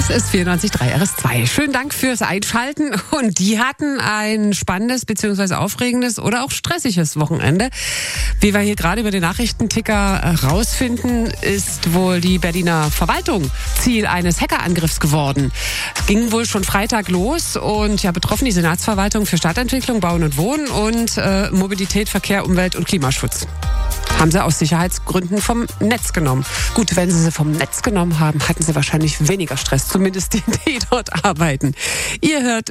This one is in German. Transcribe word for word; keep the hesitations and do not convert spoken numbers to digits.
Das ist vierundneunzig Komma drei R S zwei. Schönen Dank fürs Einschalten. Und die hatten ein spannendes bzw. aufregendes oder auch stressiges Wochenende. Wie wir hier gerade über den Nachrichtenticker rausfinden, ist wohl die Berliner Verwaltung Ziel eines Hackerangriffs geworden. Es ging wohl schon Freitag los und ja, betroffen die Senatsverwaltung für Stadtentwicklung, Bauen und Wohnen und äh, Mobilität, Verkehr, Umwelt und Klimaschutz. Haben sie aus Sicherheitsgründen vom Netz genommen. Gut, wenn sie sie vom Netz genommen haben, hatten sie wahrscheinlich weniger Stress, zumindest die, die dort arbeiten. Ihr hört